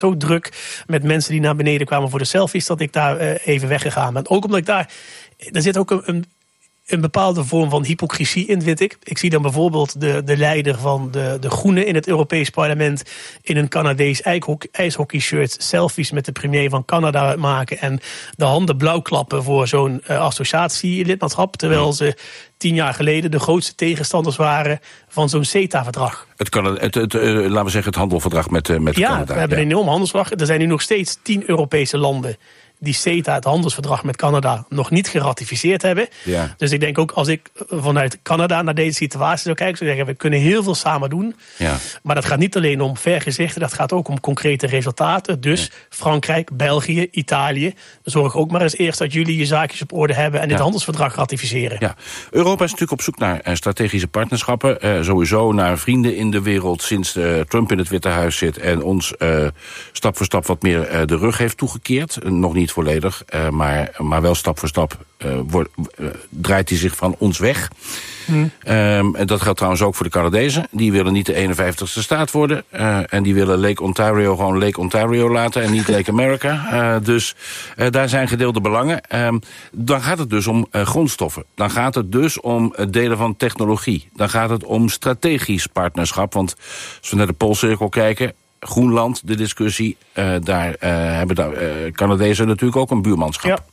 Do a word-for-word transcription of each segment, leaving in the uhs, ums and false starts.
zo druk met mensen die naar beneden kwamen voor de selfies, dat ik daar uh, even weggegaan ben. Ook omdat ik daar, er zit ook een, een, een bepaalde vorm van hypocrisie in, vind ik. Ik zie dan bijvoorbeeld de, de leider van de, de Groenen in het Europees Parlement in een Canadees ijshockey-shirt selfies met de premier van Canada maken en de handen blauw klappen voor zo'n uh, associatielidmaatschap, terwijl ze tien jaar geleden de grootste tegenstanders waren van zo'n CETA-verdrag. Het kan het, het, het, uh, laten we zeggen, het handelverdrag met, uh, met ja, Canada. We hebben ja. een enorm handelsverdrag. Er zijn nu nog steeds tien Europese landen die CETA, het handelsverdrag met Canada, nog niet geratificeerd hebben. Ja. Dus ik denk ook, als ik vanuit Canada naar deze situatie zou kijken, zou ik zeggen, we kunnen heel veel samen doen. Ja. Maar dat gaat niet alleen om vergezichten, dat gaat ook om concrete resultaten. Dus ja. Frankrijk, België, Italië, zorg ook maar eens eerst dat jullie je zaakjes op orde hebben en dit ja. handelsverdrag ratificeren. Ja. Europa is natuurlijk op zoek naar uh, strategische partnerschappen. Uh, sowieso naar vrienden in de wereld sinds uh, Trump in het Witte Huis zit en ons uh, stap voor stap wat meer uh, de rug heeft toegekeerd. Uh, nog niet volledig, uh, maar, maar wel stap voor stap uh, wordt, uh, draait hij zich van ons weg. Hmm. Um, en dat geldt trouwens ook voor de Canadezen. Die willen niet de eenenvijftigste staat worden. Uh, en die willen Lake Ontario gewoon Lake Ontario laten en niet Lake America. Uh, dus uh, daar zijn gedeelde belangen. Um, dan gaat het dus om uh, grondstoffen. Dan gaat het dus om het delen van technologie. Dan gaat het om strategisch partnerschap. Want als we naar de Poolcirkel kijken, Groenland, de discussie, uh, daar uh, hebben de uh, Canadezen natuurlijk ook een buurmanschap. Ja.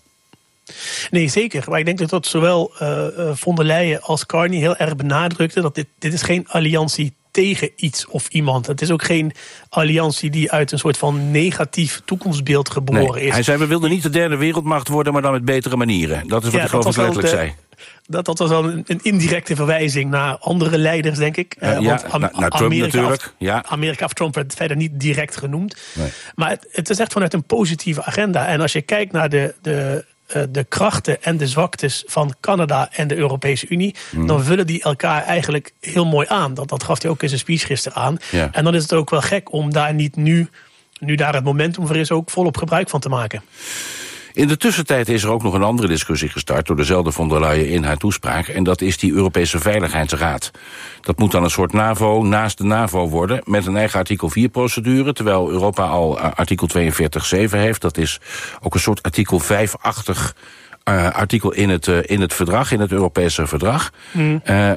Nee, zeker. Maar ik denk dat dat zowel uh, von der Leyen als Carney heel erg benadrukte dat dit, dit is geen alliantie tegen iets of iemand. Het is ook geen alliantie die uit een soort van negatief toekomstbeeld geboren nee, is. Hij zei, we wilden niet de derde wereldmacht worden, maar dan met betere manieren. Dat is wat ja, hij geloof ik letterlijk zei. Dat, dat was al een, een indirecte verwijzing naar andere leiders, denk ik. Uh, uh, ja, want Am- naar, naar Trump Amerika natuurlijk. Of, ja. Amerika of Trump werd verder niet direct genoemd. Nee. Maar het, het is echt vanuit een positieve agenda. En als je kijkt naar de, de, uh, de krachten en de zwaktes van Canada en de Europese Unie, hmm. dan vullen die elkaar eigenlijk heel mooi aan. Dat, dat gaf hij ook in zijn speech gisteren aan. Ja. En dan is het ook wel gek om daar niet nu, nu daar het momentum voor is, ook volop gebruik van te maken. In de tussentijd is er ook nog een andere discussie gestart door dezelfde von der Leyen in haar toespraak. En dat is die Europese Veiligheidsraad. Dat moet dan een soort NAVO naast de NAVO worden met een eigen artikel vier procedure. Terwijl Europa al artikel tweeënveertig zeven heeft. Dat is ook een soort artikel vijf-achtig uh, artikel in het, uh, in het verdrag, in het Europese verdrag. Mm. Uh,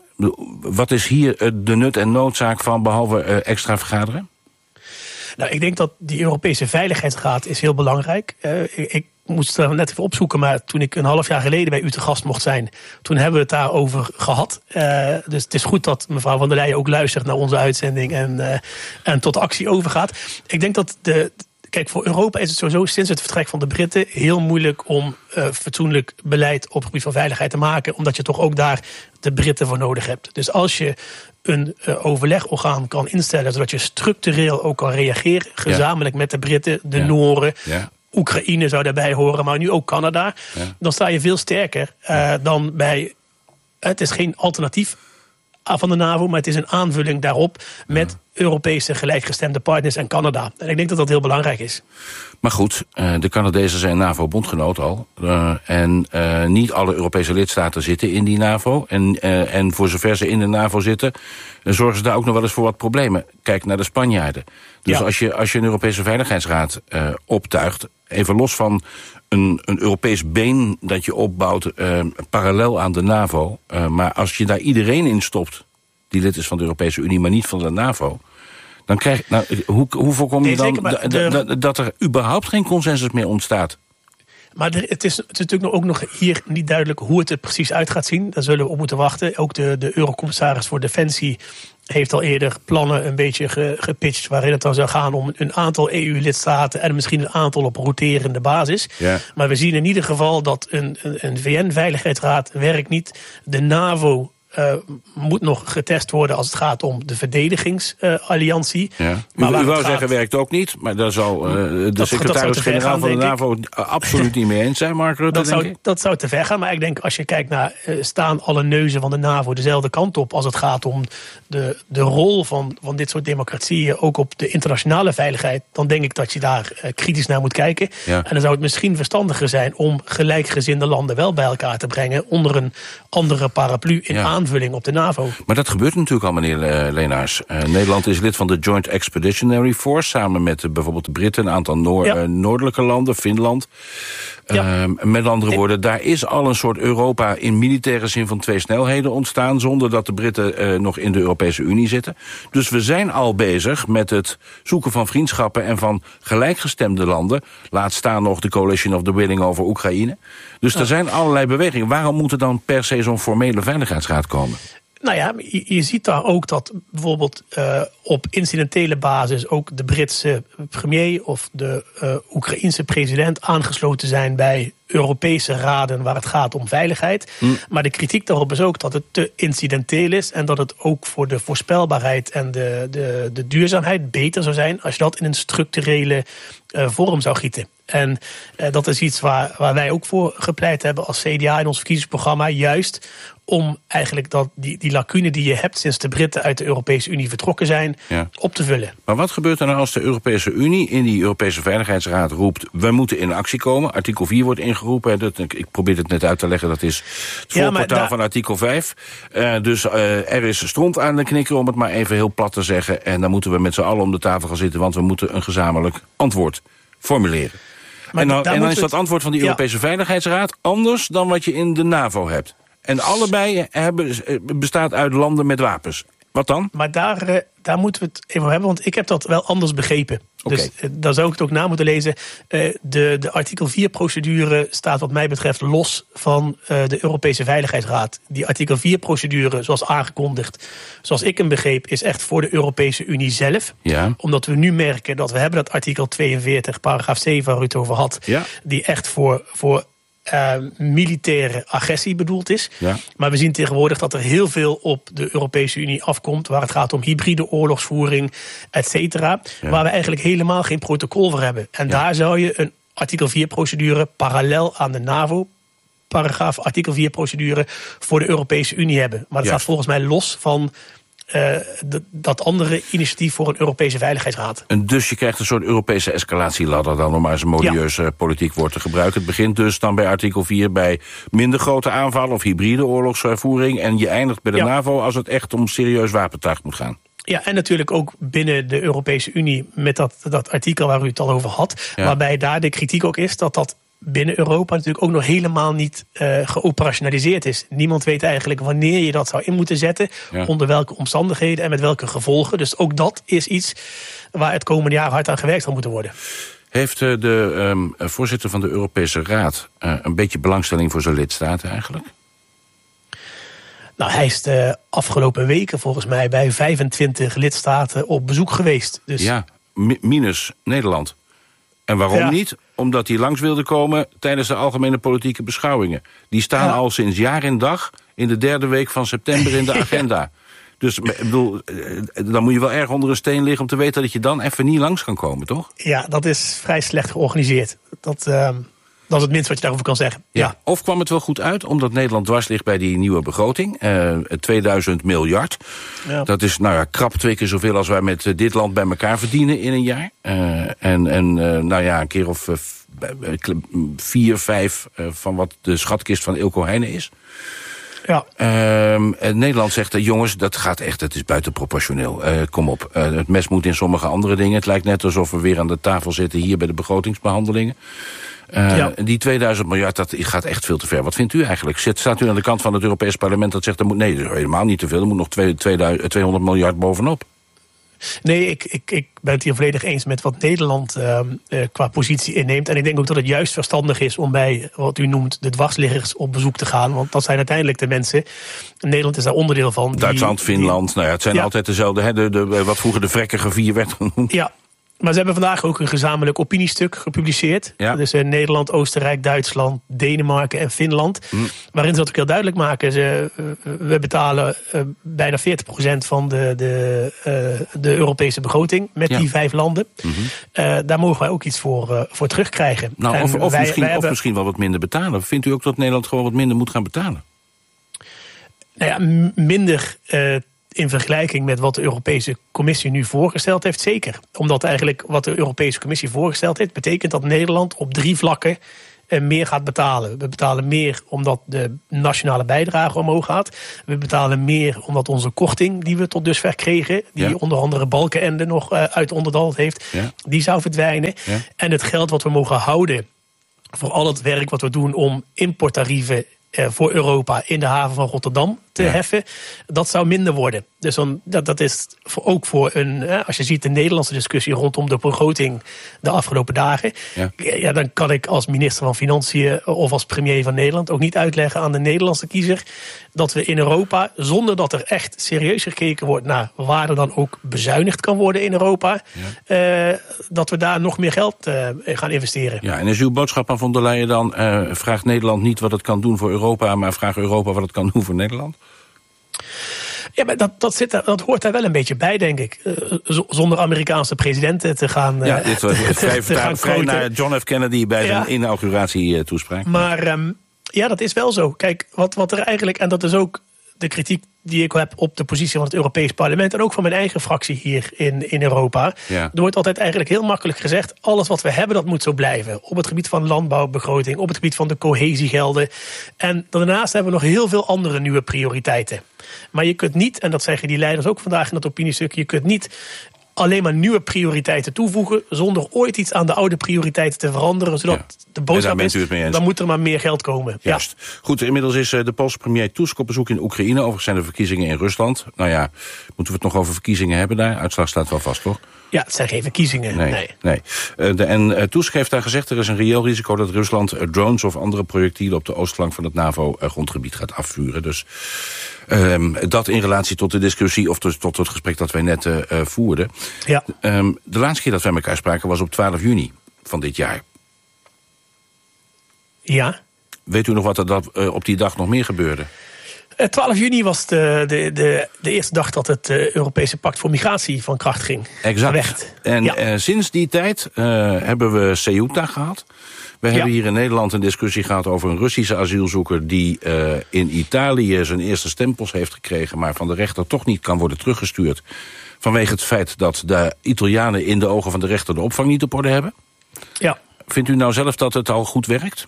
wat is hier de nut en noodzaak van, behalve uh, extra vergaderen? Nou, ik denk dat die Europese Veiligheidsraad is heel belangrijk. Uh, ik, ik moest het net even opzoeken, maar toen ik een half jaar geleden bij u te gast mocht zijn, toen hebben we het daarover gehad. Uh, dus het is goed dat mevrouw von der Leyen ook luistert naar onze uitzending en, uh, en tot actie overgaat. Ik denk dat de... Kijk, voor Europa is het sowieso sinds het vertrek van de Britten heel moeilijk om uh, fatsoenlijk beleid op het gebied van veiligheid te maken, omdat je toch ook daar de Britten voor nodig hebt. Dus als je een uh, overlegorgaan kan instellen, zodat je structureel ook kan reageren, gezamenlijk ja. met de Britten, de ja. Nooren, ja. Oekraïne zou daarbij horen, maar nu ook Canada, ja. dan sta je veel sterker uh, ja. dan bij... Het is geen alternatief van de NAVO, maar het is een aanvulling daarop met ja. Europese gelijkgestemde partners en Canada. En ik denk dat dat heel belangrijk is. Maar goed, de Canadezen zijn NAVO-bondgenoot al. Uh, en uh, niet alle Europese lidstaten zitten in die NAVO. En, uh, en voor zover ze in de NAVO zitten, uh, zorgen ze daar ook nog wel eens voor wat problemen. Kijk naar de Spanjaarden. Dus ja. als, je, als je een Europese Veiligheidsraad uh, optuigt, even los van een, een Europees been dat je opbouwt uh, parallel aan de NAVO. Uh, maar als je daar iedereen in stopt die lid is van de Europese Unie, maar niet van de NAVO, dan krijg nou, hoe, hoe voorkom je dan nee, zeker, de, de, dat er überhaupt geen consensus meer ontstaat? Maar er, het, is, het is natuurlijk ook nog hier niet duidelijk hoe het er precies uit gaat zien. Daar zullen we op moeten wachten. Ook de, de Eurocommissaris voor Defensie heeft al eerder plannen een beetje ge, gepitcht, waarin het dan zou gaan om een aantal E U-lidstaten en misschien een aantal op roterende basis. Ja. Maar we zien in ieder geval dat een, een, een V N-veiligheidsraad werkt niet. De NAVO Uh, moet nog getest worden als het gaat om de verdedigingsalliantie. Uh, ja. U, u wou zeggen, werkt ook niet, maar daar zal uh, de secretaris-generaal van de NAVO absoluut niet mee eens zijn, Mark Rutte, dat, denk zou, ik. dat zou te ver gaan, maar ik denk als je kijkt naar, uh, staan alle neuzen van de NAVO dezelfde kant op als het gaat om de, de rol van, van dit soort democratieën, ook op de internationale veiligheid, dan denk ik dat je daar uh, kritisch naar moet kijken. Ja. En dan zou het misschien verstandiger zijn om gelijkgezinde landen wel bij elkaar te brengen onder een andere paraplu in ja. aanvulling op de NAVO. Maar dat gebeurt natuurlijk al, meneer uh, Leenaars. Uh, Nederland is lid van de Joint Expeditionary Force, samen met uh, bijvoorbeeld de Britten, een aantal noor- ja. uh, noordelijke landen, Finland. Ja. Uh, met andere woorden, daar is al een soort Europa in militaire zin van twee snelheden ontstaan, zonder dat de Britten uh, nog in de Europese Unie zitten. Dus we zijn al bezig met het zoeken van vriendschappen en van gelijkgestemde landen. Laat staan nog de Coalition of the Willing over Oekraïne. Dus ja. er zijn allerlei bewegingen. Waarom moet er dan per se zo'n formele veiligheidsraad komen? Nou ja, je, je ziet daar ook dat bijvoorbeeld uh, op incidentele basis ook de Britse premier of de uh, Oekraïense president aangesloten zijn bij Europese raden waar het gaat om veiligheid. Mm. Maar de kritiek daarop is ook dat het te incidenteel is en dat het ook voor de voorspelbaarheid en de, de, de duurzaamheid beter zou zijn als je dat in een structurele uh, vorm zou gieten. En uh, dat is iets waar, waar wij ook voor gepleit hebben als C D A in ons verkiezingsprogramma, juist om eigenlijk dat, die, die lacune die je hebt sinds de Britten uit de Europese Unie vertrokken zijn, ja. op te vullen. Maar wat gebeurt er nou als de Europese Unie in die Europese Veiligheidsraad roept, we moeten in actie komen? Artikel vier wordt ingeroepen. Dat, ik probeer het net uit te leggen, dat is het ja, voorportaal daar... van artikel vijf. Uh, dus uh, er is stront aan de knikker, om het maar even heel plat te zeggen. En dan moeten we met z'n allen om de tafel gaan zitten, want we moeten een gezamenlijk antwoord formuleren. Maar en dan, en dan is dat antwoord van die Europese ja. Veiligheidsraad anders dan wat je in de NAVO hebt. En allebei hebben, bestaat uit landen met wapens. Wat dan? Maar daar, uh, daar moeten we het even over hebben, want ik heb dat wel anders begrepen. Okay. Dus uh, daar zou ik het ook na moeten lezen. Uh, de, de artikel vier procedure staat wat mij betreft los van uh, de Europese Veiligheidsraad. Die artikel vier procedure, zoals aangekondigd, zoals ik hem begreep, is echt voor de Europese Unie zelf. Ja. Omdat we nu merken dat we hebben dat artikel tweeënveertig, paragraaf zeven, waar u het over had, ja. die echt voor... voor Uh, militaire agressie bedoeld is. Ja. Maar we zien tegenwoordig dat er heel veel op de Europese Unie afkomt, waar het gaat om hybride oorlogsvoering, et cetera. Ja. Waar we eigenlijk helemaal geen protocol voor hebben. En ja. daar zou je een artikel vier procedure parallel aan de NAVO paragraaf artikel vier procedure voor de Europese Unie hebben. Maar dat ja. staat volgens mij los van Uh, d- dat andere initiatief voor een Europese Veiligheidsraad. En dus je krijgt een soort Europese escalatieladder dan, om maar eens een modieus ja. politiek woord te gebruiken. Het begint dus dan bij artikel vier bij minder grote aanvallen of hybride oorlogsvoering. En je eindigt bij de ja. NAVO als het echt om serieus wapentuig moet gaan. Ja, en natuurlijk ook binnen de Europese Unie met dat, dat artikel waar u het al over had. Ja. Waarbij daar de kritiek ook is dat dat binnen Europa natuurlijk ook nog helemaal niet uh, geoperationaliseerd is. Niemand weet eigenlijk wanneer je dat zou in moeten zetten, ja. onder welke omstandigheden en met welke gevolgen. Dus ook dat is iets waar het komende jaar hard aan gewerkt zal moeten worden. Heeft uh, de um, voorzitter van de Europese Raad uh, een beetje belangstelling voor zijn lidstaten eigenlijk? Nou, hij is de afgelopen weken volgens mij bij vijfentwintig lidstaten op bezoek geweest. Dus... Ja, mi- minus Nederland. En waarom ja. niet? Omdat hij langs wilde komen tijdens de algemene politieke beschouwingen. Die staan ja. al sinds jaar en dag in de derde week van september in de agenda. Ja. Dus ik bedoel, dan moet je wel erg onder een steen liggen om te weten dat je dan even niet langs kan komen, toch? Ja, dat is vrij slecht georganiseerd. Dat, uh, dat is het minst wat je daarover kan zeggen. Ja. Ja. Of kwam het wel goed uit, omdat Nederland dwars ligt bij die nieuwe begroting. Uh, tweeduizend miljard. Ja. Dat is nou ja, krap twee keer zoveel als wij met dit land bij elkaar verdienen in een jaar. Uh, en en uh, nou ja, een keer of uh, vier, vijf uh, van wat de schatkist van Eelco Heijnen is. Ja. Uh, Nederland zegt, uh, jongens, dat gaat echt, het is buitenproportioneel. Uh, kom op, uh, het mes moet in sommige andere dingen. Het lijkt net alsof we weer aan de tafel zitten hier bij de begrotingsbehandelingen. Uh, ja. Die tweeduizend miljard, dat gaat echt veel te ver. Wat vindt u eigenlijk? Zit, staat u aan de kant van het Europees Parlement dat zegt, dat moet, nee, dat is helemaal niet te veel. Er moet nog tweehonderd miljard bovenop. Nee, ik, ik, ik ben het hier volledig eens met wat Nederland uh, uh, qua positie inneemt. En ik denk ook dat het juist verstandig is om bij wat u noemt de dwarsliggers op bezoek te gaan. Want dat zijn uiteindelijk de mensen. Nederland is daar onderdeel van. Die, Duitsland, Finland, die, nou ja, het zijn ja. altijd dezelfde. Hè, de, de, wat vroeger de vrekkige vier werd genoemd. Ja. Maar ze hebben vandaag ook een gezamenlijk opiniestuk gepubliceerd. Ja. Dat is uh, Nederland, Oostenrijk, Duitsland, Denemarken en Finland. Mm. Waarin ze dat ook heel duidelijk maken. Ze, uh, we betalen uh, bijna veertig procent van de, de, uh, de Europese begroting met ja. die vijf landen. Mm-hmm. Uh, daar mogen wij ook iets voor, uh, voor terugkrijgen. Nou, of, of, wij, misschien, wij hebben... of misschien wel wat minder betalen. Vindt u ook dat Nederland gewoon wat minder moet gaan betalen? Nou ja, m- minder... Uh, in vergelijking met wat de Europese Commissie nu voorgesteld heeft, zeker. Omdat eigenlijk wat de Europese Commissie voorgesteld heeft, betekent dat Nederland op drie vlakken uh, meer gaat betalen. We betalen meer omdat de nationale bijdrage omhoog gaat. We betalen meer omdat onze korting die we tot dusver kregen, die ja. onder andere Balkenende nog uh, uit onderdald heeft, ja. die zou verdwijnen. Ja. En het geld wat we mogen houden voor al het werk wat we doen om importtarieven uh, voor Europa in de haven van Rotterdam te ja. heffen, dat zou minder worden. Dus dan, dat, dat is voor, ook voor een, eh, als je ziet de Nederlandse discussie rondom de begroting de afgelopen dagen, ja. Ja, dan kan ik als minister van Financiën of als premier van Nederland ook niet uitleggen aan de Nederlandse kiezer dat we in Europa, zonder dat er echt serieus gekeken wordt naar waar er dan ook bezuinigd kan worden in Europa, ja. uh, dat we daar nog meer geld uh, gaan investeren. Ja, en is uw boodschap aan von der Leyen dan, uh, vraagt Nederland niet wat het kan doen voor Europa, maar vraagt Europa wat het kan doen voor Nederland? Ja, maar dat, dat, zit er, dat hoort daar wel een beetje bij, denk ik. Uh, z- zonder Amerikaanse presidenten te gaan... Uh, ja, dit was vrij, vrij, vrij naar John F. Kennedy bij zijn ja. inauguratie-toespraak. Maar um, ja, dat is wel zo. Kijk, wat, wat er eigenlijk... En dat is ook de kritiek die ik heb op de positie van het Europees Parlement en ook van mijn eigen fractie hier in, in Europa. Ja. Er wordt altijd eigenlijk heel makkelijk gezegd, alles wat we hebben, dat moet zo blijven. Op het gebied van landbouwbegroting, op het gebied van de cohesiegelden. En daarnaast hebben we nog heel veel andere nieuwe prioriteiten. Maar je kunt niet, en dat zeggen die leiders ook vandaag in dat opiniestuk, je kunt niet alleen maar nieuwe prioriteiten toevoegen zonder ooit iets aan de oude prioriteiten te veranderen, zodat ja. de boodschap is, dan moet er maar meer geld komen. Juist. Ja. Goed, inmiddels is de Poolse premier Tusk op bezoek in Oekraïne. Overigens zijn er verkiezingen in Rusland. Nou ja, moeten we het nog over verkiezingen hebben daar? Uitslag staat wel vast, toch? Ja, het zijn geen verkiezingen. Nee. nee. nee. Uh, de, en uh, Tusk heeft daar gezegd, er is een reëel risico dat Rusland uh, drones of andere projectielen op de oostflank van het NAVO-grondgebied gaat afvuren. Dus um, dat in relatie tot de discussie, of dus tot het gesprek dat wij net uh, voerden. Ja. Um, de laatste keer dat wij elkaar spraken was op twaalf juni van dit jaar. Ja. Weet u nog wat er dat, uh, op die dag nog meer gebeurde? twaalf juni was de, de, de, de eerste dag dat het uh, Europese Pact voor Migratie van kracht ging. Exact. Recht. En ja. uh, sinds die tijd uh, hebben we Ceuta gehad. We ja. hebben hier in Nederland een discussie gehad over een Russische asielzoeker die uh, in Italië zijn eerste stempels heeft gekregen, maar van de rechter toch niet kan worden teruggestuurd vanwege het feit dat de Italianen in de ogen van de rechter de opvang niet op orde hebben. Ja. Vindt u nou zelf dat het al goed werkt?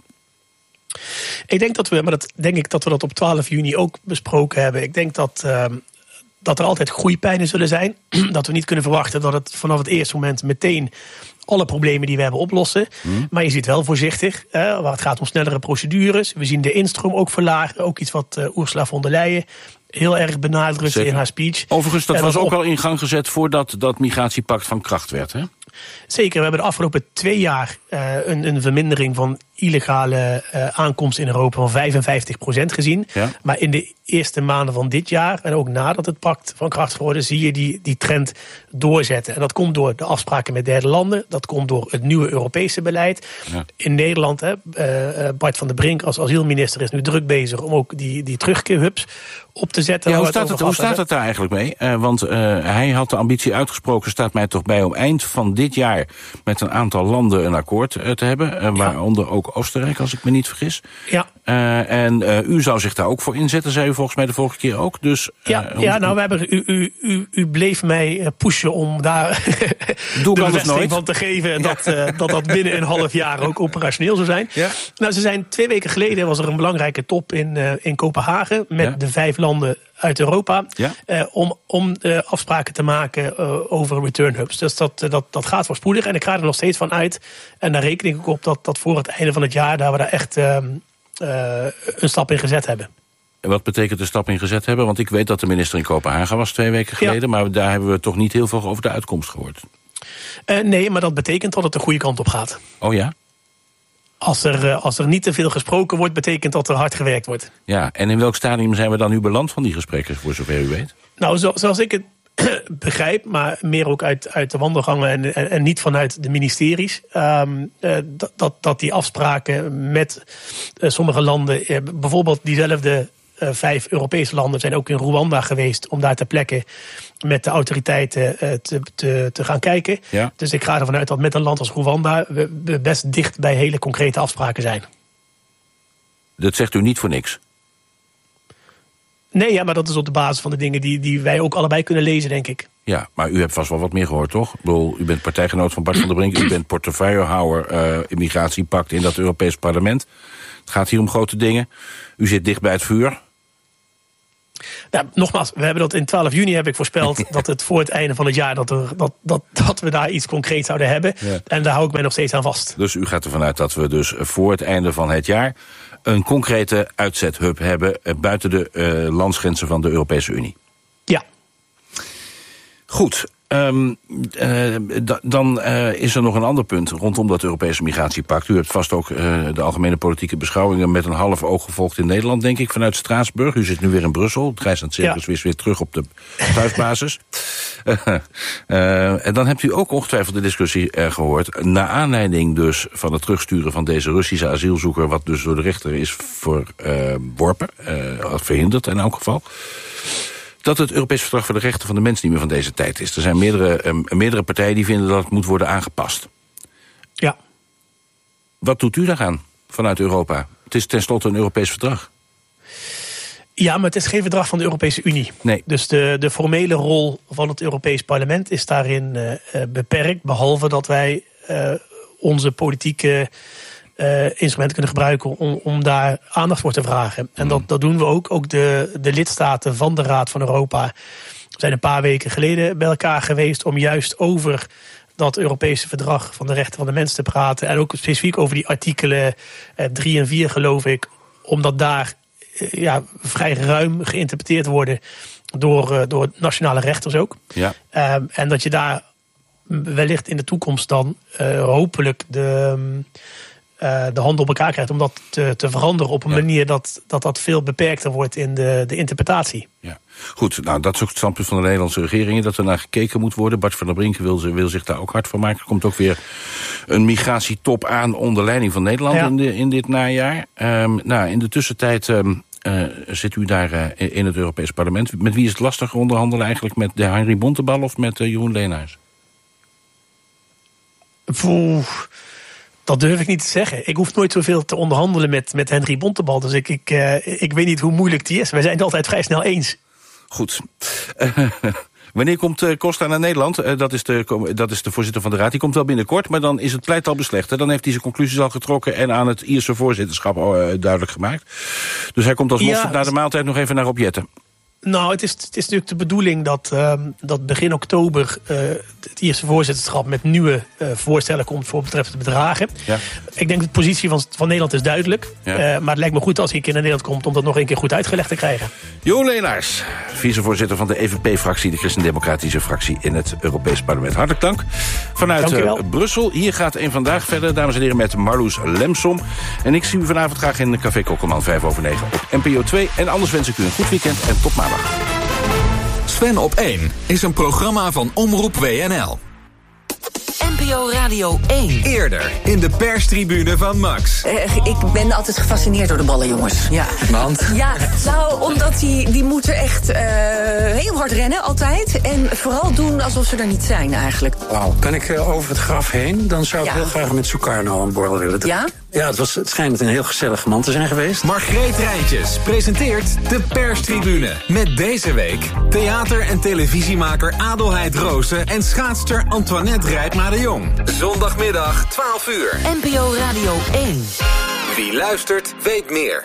Ik denk dat we, maar dat denk ik dat we dat op twaalf juni ook besproken hebben. Ik denk dat, uh, dat er altijd groeipijnen zullen zijn. Dat we niet kunnen verwachten dat het vanaf het eerste moment meteen alle problemen die we hebben oplossen. Hmm. Maar je ziet wel voorzichtig, uh, waar het gaat om snellere procedures. We zien de instroom ook verlagen. Ook iets wat uh, Ursula von der Leyen heel erg benadrukt in haar speech. Overigens, dat, dat was ook op... al in gang gezet voordat dat migratiepact van kracht werd, hè? Zeker, we hebben de afgelopen twee jaar uh, een, een vermindering van illegale uh, aankomst in Europa van vijfenvijftig procent gezien. Ja. Maar in de eerste maanden van dit jaar en ook nadat het pact van kracht geworden, zie je die, die trend doorzetten. En dat komt door de afspraken met derde landen. Dat komt door het nieuwe Europese beleid. Ja. In Nederland, hè, uh, Bart van der Brink als asielminister is nu druk bezig om ook die, die terugkeerhubs op te zetten. Ja, hoe staat het, hoe staat het daar eigenlijk mee? Uh, want uh, hij had de ambitie uitgesproken, staat mij toch bij om eind van dit jaar met een aantal landen een akkoord uh, te hebben. Uh, waaronder ook Oostenrijk, als ik me niet vergis. Ja. Uh, en uh, u zou zich daar ook voor inzetten, zei u volgens mij de vorige keer ook. Dus, uh, ja, ja, nou, we hebben, u, u, u, u bleef mij pushen om daar Doe de bevestiging van te geven. En dat, uh, dat dat binnen een half jaar ook operationeel zou zijn. Ja. Nou, ze zijn twee weken geleden was er een belangrijke top in, uh, in Kopenhagen met ja. de vijf landen uit Europa, ja. uh, om, om uh, afspraken te maken uh, over return hubs. Dus dat, uh, dat, dat gaat voorspoedig en ik ga er nog steeds van uit. En daar reken ik ook op dat, dat voor het einde van het jaar daar we daar echt uh, uh, een stap in gezet hebben. En wat betekent de stap in gezet hebben? Want ik weet dat de minister in Kopenhagen was twee weken geleden, ja. maar daar hebben we toch niet heel veel over de uitkomst gehoord. Uh, nee, maar dat betekent dat het de goede kant op gaat. Oh ja? Als er, als er niet te veel gesproken wordt, betekent dat er hard gewerkt wordt. Ja, en in welk stadium zijn we dan nu beland van die gesprekken, voor zover u weet? Nou, zo, zoals ik het begrijp, maar meer ook uit, uit de wandelgangen en, en, en niet vanuit de ministeries. Um, uh, dat, dat, dat die afspraken met uh, sommige landen, uh, bijvoorbeeld diezelfde uh, vijf Europese landen zijn ook in Rwanda geweest om daar ter plekke met de autoriteiten uh, te, te, te gaan kijken. Ja. Dus ik ga ervan uit dat met een land als Rwanda we best dicht bij hele concrete afspraken zijn. Dat zegt u niet voor niks? Nee, ja, maar dat is op de basis van de dingen die, die wij ook allebei kunnen lezen, denk ik. Ja, maar u hebt vast wel wat meer gehoord, toch? Ik bedoel, u bent partijgenoot van Bart van der Brink. U bent portefeuillehouder uh, immigratiepact in dat Europees Parlement. Het gaat hier om grote dingen. U zit dicht bij het vuur. Nou, nogmaals, we hebben dat in twaalf juni heb ik voorspeld dat het voor het einde van het jaar dat, er, dat, dat, dat we daar iets concreets zouden hebben. Ja. En daar hou ik mij nog steeds aan vast. Dus u gaat ervan uit dat we dus voor het einde van het jaar een concrete uitzethub hebben buiten de uh, landsgrenzen van de Europese Unie. Ja. Goed. Um, uh, da, dan uh, is er nog een ander punt rondom dat Europese migratiepact. U hebt vast ook uh, de algemene politieke beschouwingen met een half oog gevolgd in Nederland, denk ik, vanuit Straatsburg. U zit nu weer in Brussel. Het reizend circus ja. is weer terug op de thuisbasis. uh, uh, en dan hebt u ook ongetwijfeld de discussie uh, gehoord, naar aanleiding dus van het terugsturen van deze Russische asielzoeker, wat dus door de rechter is verworpen, uh, uh, verhinderd in elk geval, dat het Europees Verdrag voor de Rechten van de Mens niet meer van deze tijd is. Er zijn meerdere, uh, meerdere partijen die vinden dat het moet worden aangepast. Ja. Wat doet u daaraan vanuit Europa? Het is tenslotte een Europees verdrag. Ja, maar het is geen verdrag van de Europese Unie. Nee. Dus de, de formele rol van het Europees Parlement is daarin uh, beperkt. Behalve dat wij uh, onze politieke Uh, instrumenten kunnen gebruiken om, om daar aandacht voor te vragen. En dat, dat doen we ook. Ook de, de lidstaten van de Raad van Europa zijn een paar weken geleden bij elkaar geweest om juist over dat Europese verdrag van de rechten van de mens te praten. En ook specifiek over die artikelen uh, drie en vier, geloof ik. Omdat daar uh, ja, vrij ruim geïnterpreteerd worden door, uh, door nationale rechters ook. Ja. Uh, en dat je daar wellicht in de toekomst dan uh, hopelijk de Um, Uh, de handen op elkaar krijgt om dat te, te veranderen op een ja. manier dat, dat dat veel beperkter wordt in de, de interpretatie. Ja. Goed, nou dat is ook het standpunt van de Nederlandse regeringen, dat er naar gekeken moet worden. Bart van der Brink wil, wil zich daar ook hard van maken. Er komt ook weer een migratietop aan onder leiding van Nederland ja. in, de, in dit najaar. Um, nou, in de tussentijd um, uh, zit u daar uh, in het Europees Parlement. Met wie is het lastiger onderhandelen eigenlijk? Met de Henry Bontebal of met uh, Jeroen Leenaars? Poeh. Dat durf ik niet te zeggen. Ik hoef nooit zoveel te onderhandelen met, met Henry Bontebal. Dus ik, ik, uh, ik weet niet hoe moeilijk die is. Wij zijn het altijd vrij snel eens. Goed. Uh, wanneer komt uh, Costa naar Nederland? Uh, dat, is de, dat is de voorzitter van de Raad. Die komt wel binnenkort, maar dan is het pleit al beslecht. Hè? Dan heeft hij zijn conclusies al getrokken en aan het Ierse voorzitterschap uh, duidelijk gemaakt. Dus hij komt als mosterd ja, na de maaltijd nog even naar Opjetten. Nou, het is, het is natuurlijk de bedoeling dat, uh, dat begin oktober uh, het Ierse voorzitterschap met nieuwe uh, voorstellen komt voor betreffende bedragen. Ja. Ik denk dat de positie van, van Nederland is duidelijk. Ja. Uh, maar het lijkt me goed als hij een keer naar Nederland komt om dat nog een keer goed uitgelegd te krijgen. Jeroen Leenaars, vicevoorzitter van de E V P-fractie, de Christendemocratische fractie in het Europees Parlement. Hartelijk dank. Vanuit uh, Brussel. Hier gaat Eén Vandaag verder, dames en heren, met Marloes Lemsom. En ik zie u vanavond graag in Café Kokkelman, vijf over negen op N P O twee. En anders wens ik u een goed weekend en tot maandag. Sven op één is een programma van Omroep W N L. N P O Radio één. Eerder in de perstribune van Max. Uh, ik ben altijd gefascineerd door de ballen, jongens. Ja. Want? Ja, nou, omdat die, die moeten echt uh, heel hard rennen altijd. En vooral doen alsof ze er niet zijn eigenlijk. Wauw, kan ik uh, over het graf heen? Dan zou ik ja. heel graag met Sukarno een borrel willen. Ja? Ja, het, was, het schijnt een heel gezellige man te zijn geweest. Margreet Rijntjes presenteert de perstribune. Met deze week theater- en televisiemaker Adelheid Roosen en schaatster Antoinette Rijpma de Jong. Zondagmiddag, twaalf uur. N P O Radio één. Wie luistert, weet meer.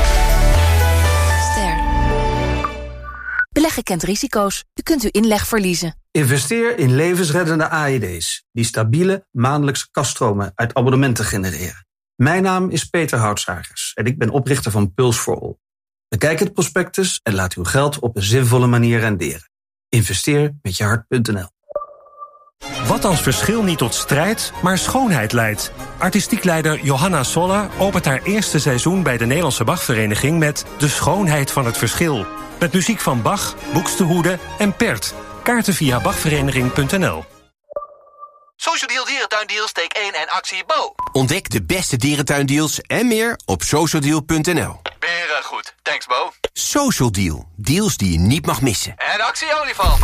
Ster. Beleggen kent risico's. U kunt uw inleg verliezen. Investeer in levensreddende A E D's... die stabiele maandelijkse kaststromen uit abonnementen genereren. Mijn naam is Peter Houtsagers en ik ben oprichter van Pulse for All. Bekijk het prospectus en laat uw geld op een zinvolle manier renderen. Investeer met je hart punt n l. Wat als verschil niet tot strijd, maar schoonheid leidt? Artistiek leider Johanna Solla opent haar eerste seizoen bij de Nederlandse Bachvereniging met De Schoonheid van het Verschil. Met muziek van Bach, Buxtehude en Pert. Kaarten via bachvereniging punt n l. Social Deal Dierentuindeals, take één en actie Bo. Ontdek de beste dierentuindeals en meer op social deal punt n l. Beren goed, thanks Bo. Social Deal, deals die je niet mag missen. En actie olifant.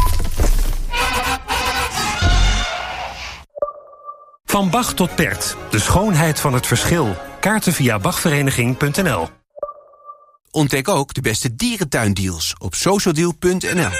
Van Bach tot Pert, de schoonheid van het verschil. Kaarten via bachvereniging punt n l. Ontdek ook de beste dierentuindeals op socialdeal punt n l.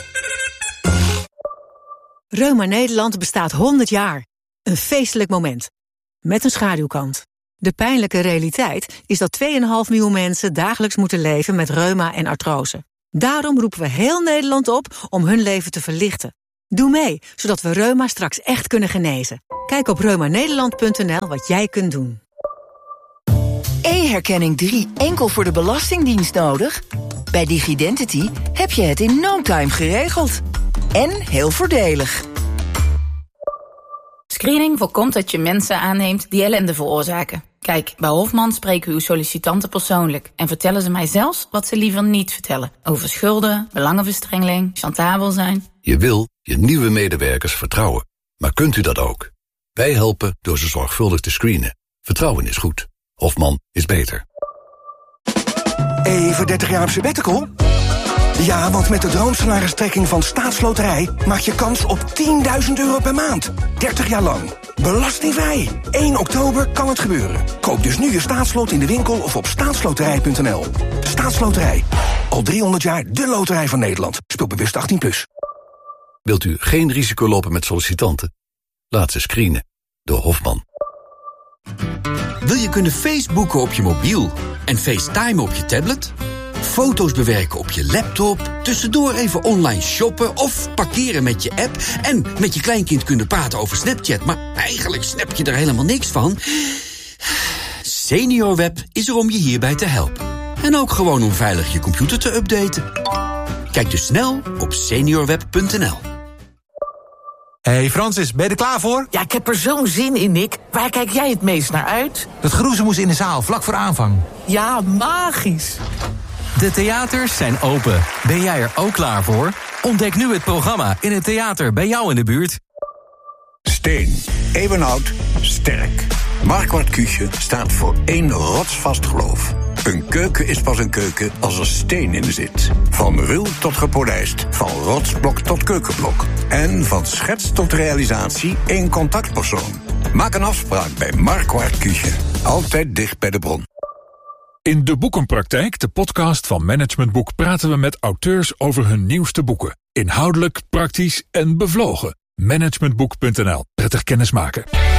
Reuma Nederland bestaat honderd jaar. Een feestelijk moment. Met een schaduwkant. De pijnlijke realiteit is dat twee komma vijf miljoen mensen dagelijks moeten leven met reuma en artrose. Daarom roepen we heel Nederland op om hun leven te verlichten. Doe mee, zodat we reuma straks echt kunnen genezen. Kijk op reuma nederland punt n l wat jij kunt doen. E-herkenning drie enkel voor de Belastingdienst nodig? Bij DigiDentity heb je het in no time geregeld. En heel voordelig. Screening voorkomt dat je mensen aanneemt die ellende veroorzaken. Kijk, bij Hofman spreken we uw sollicitanten persoonlijk en vertellen ze mij zelfs wat ze liever niet vertellen. Over schulden, belangenverstrengeling, chantabel zijn. Je wil je nieuwe medewerkers vertrouwen. Maar kunt u dat ook? Wij helpen door ze zorgvuldig te screenen. Vertrouwen is goed. Hofman is beter. Even dertig jaar op sabbatical? Ja, want met de droomsalaristrekking van Staatsloterij maak je kans op tienduizend euro per maand. dertig jaar lang. Belastingvrij. één oktober kan het gebeuren. Koop dus nu je staatslot in de winkel of op staatsloterij punt n l. Staatsloterij. Al driehonderd jaar de loterij van Nederland. Speel bewust achttien plus. Wilt u geen risico lopen met sollicitanten? Laat ze screenen door Hofman. Wil je kunnen Facebooken op je mobiel en FaceTime op je tablet? Foto's bewerken op je laptop, tussendoor even online shoppen of parkeren met je app en met je kleinkind kunnen praten over Snapchat, maar eigenlijk snap je er helemaal niks van? SeniorWeb is er om je hierbij te helpen. En ook gewoon om veilig je computer te updaten. Kijk dus snel op seniorweb punt n l. Hey Francis, ben je er klaar voor? Ja, ik heb er zo'n zin in, Nick. Waar kijk jij het meest naar uit? Dat geroezemoes in de zaal, vlak voor aanvang. Ja, magisch. De theaters zijn open. Ben jij er ook klaar voor? Ontdek nu het programma in het theater bij jou in de buurt. Steen, eeuwenoud, sterk. Marquardt Küche staat voor één rotsvast geloof. Een keuken is pas een keuken als er steen in zit. Van ruw tot gepolijst, van rotsblok tot keukenblok. En van schets tot realisatie één contactpersoon. Maak een afspraak bij Marquardt Küche. Altijd dicht bij de bron. In De Boekenpraktijk, de podcast van Management Boek, praten we met auteurs over hun nieuwste boeken. Inhoudelijk, praktisch en bevlogen. managementboek punt n l. Prettig kennismaken.